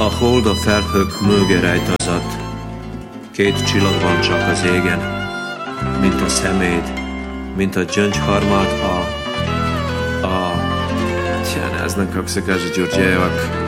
A hold a felhők mögé rejtozat, két csillag van csak az égen, mint a szeméd, mint a gyöngyharmad, Tja, ne znam kako se kaže Đurđevak.